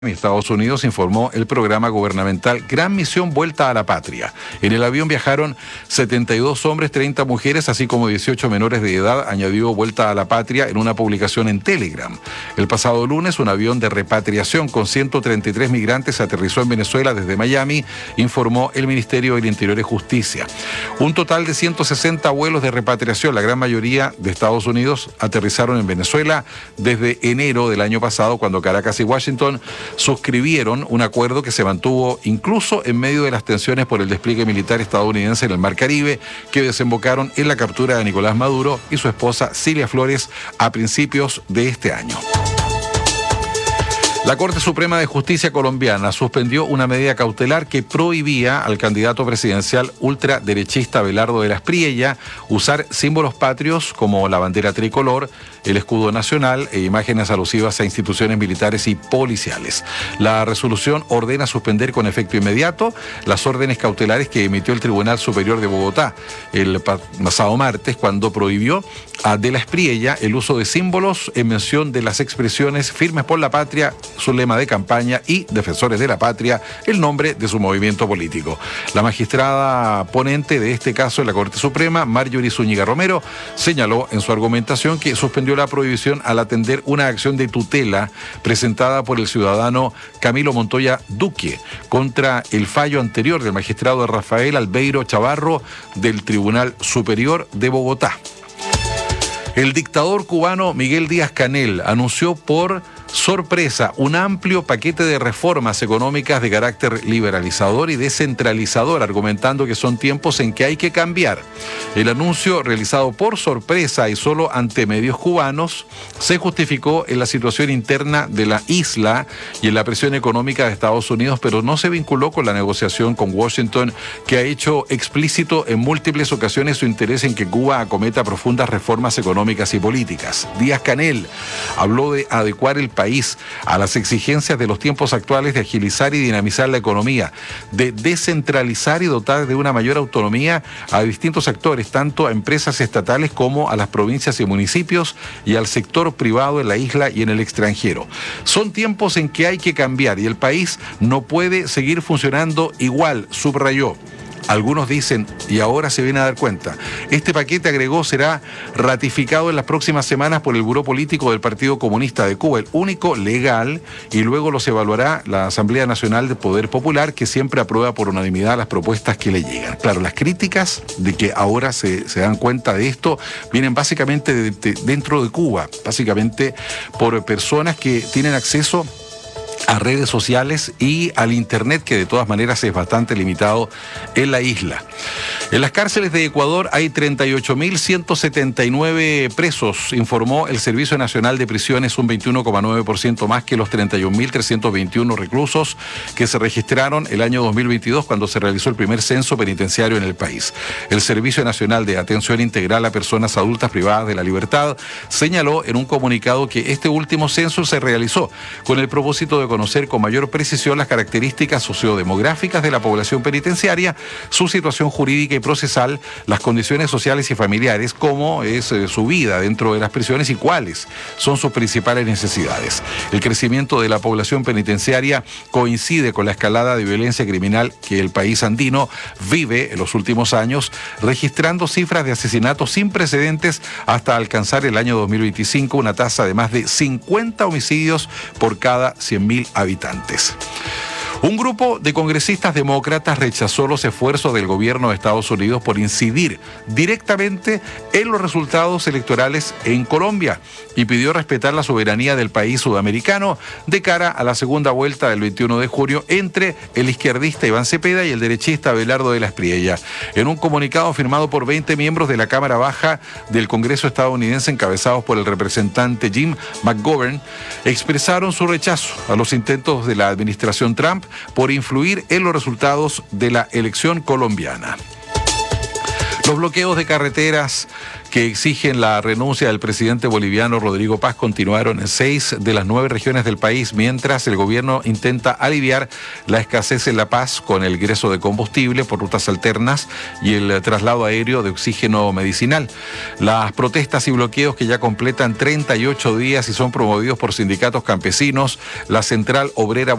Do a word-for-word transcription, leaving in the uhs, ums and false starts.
Estados Unidos, informó el programa gubernamental Gran Misión Vuelta a la Patria. En el avión viajaron setenta y dos hombres, treinta mujeres, así como dieciocho menores de edad, añadió Vuelta a la Patria en una publicación en Telegram. El pasado lunes, un avión de repatriación con ciento treinta y tres migrantes aterrizó en Venezuela desde Miami, informó el Ministerio del Interior y Justicia. Un total de ciento sesenta vuelos de repatriación, la gran mayoría de Estados Unidos, aterrizaron en Venezuela desde enero del año pasado, cuando Caracas y Washington suscribieron un acuerdo que se mantuvo incluso en medio de las tensiones por el despliegue militar estadounidense en el Mar Caribe, que desembocaron en la captura de Nicolás Maduro y su esposa Cilia Flores a principios de este año. La Corte Suprema de Justicia colombiana suspendió una medida cautelar que prohibía al candidato presidencial ultraderechista Abelardo de la Espriella usar símbolos patrios como la bandera tricolor, el escudo nacional e imágenes alusivas a instituciones militares y policiales. La resolución ordena suspender con efecto inmediato las órdenes cautelares que emitió el Tribunal Superior de Bogotá el pasado martes, cuando prohibió a de la Espriella el uso de símbolos en mención de las expresiones Firmes por la Patria, su lema de campaña, y Defensores de la Patria, el nombre de su movimiento político. La magistrada ponente de este caso en la Corte Suprema, Marjorie Zúñiga Romero, señaló en su argumentación que suspendió la prohibición al atender una acción de tutela presentada por el ciudadano Camilo Montoya Duque contra el fallo anterior del magistrado Rafael Albeiro Chavarro del Tribunal Superior de Bogotá. El dictador cubano Miguel Díaz-Canel anunció por sorpresa un amplio paquete de reformas económicas de carácter liberalizador y descentralizador, argumentando que son tiempos en que hay que cambiar. El anuncio, realizado por sorpresa y solo ante medios cubanos, se justificó en la situación interna de la isla y en la presión económica de Estados Unidos, pero no se vinculó con la negociación con Washington, que ha hecho explícito en múltiples ocasiones su interés en que Cuba acometa profundas reformas económicas y políticas. Díaz-Canel habló de adecuar el país país a las exigencias de los tiempos actuales, de agilizar y dinamizar la economía, de descentralizar y dotar de una mayor autonomía a distintos actores, tanto a empresas estatales como a las provincias y municipios y al sector privado en la isla y en el extranjero. Son tiempos en que hay que cambiar y el país no puede seguir funcionando igual, subrayó. Algunos dicen, y ahora se viene a dar cuenta, este paquete, agregó, será ratificado en las próximas semanas por el Buró Político del Partido Comunista de Cuba, el único legal, y luego los evaluará la Asamblea Nacional del Poder Popular, que siempre aprueba por unanimidad las propuestas que le llegan. Claro, las críticas de que ahora se, se dan cuenta de esto vienen básicamente de, de, dentro de Cuba, básicamente por personas que tienen acceso a redes sociales y al internet, que de todas maneras es bastante limitado en la isla. En las cárceles de Ecuador hay treinta y ocho mil ciento setenta y nueve presos, informó el Servicio Nacional de Prisiones, un veintiuno coma nueve por ciento más que los treinta y un mil trescientos veintiuno reclusos que se registraron el año dos mil veintidós, cuando se realizó el primer censo penitenciario en el país. El Servicio Nacional de Atención Integral a Personas Adultas Privadas de la Libertad señaló en un comunicado que este último censo se realizó con el propósito de conocer con mayor precisión las características sociodemográficas de la población penitenciaria, su situación jurídica y procesal, las condiciones sociales y familiares, cómo es eh, su vida dentro de las prisiones y cuáles son sus principales necesidades. El crecimiento de la población penitenciaria coincide con la escalada de violencia criminal que el país andino vive en los últimos años, registrando cifras de asesinatos sin precedentes hasta alcanzar el año dos mil veinticinco una tasa de más de cincuenta homicidios por cada cien mil habitantes. Un grupo de congresistas demócratas rechazó los esfuerzos del gobierno de Estados Unidos por incidir directamente en los resultados electorales en Colombia y pidió respetar la soberanía del país sudamericano de cara a la segunda vuelta del veintiuno de junio entre el izquierdista Iván Cepeda y el derechista Abelardo de la Espriella. En un comunicado firmado por veinte miembros de la Cámara Baja del Congreso estadounidense, encabezados por el representante Jim McGovern, expresaron su rechazo a los intentos de la administración Trump por influir en los resultados de la elección colombiana. Los bloqueos de carreteras que exigen la renuncia del presidente boliviano Rodrigo Paz continuaron en seis de las nueve regiones del país, mientras el gobierno intenta aliviar la escasez en La Paz con el ingreso de combustible por rutas alternas y el traslado aéreo de oxígeno medicinal. Las protestas y bloqueos que ya completan treinta y ocho días y son promovidos por sindicatos campesinos, la Central Obrera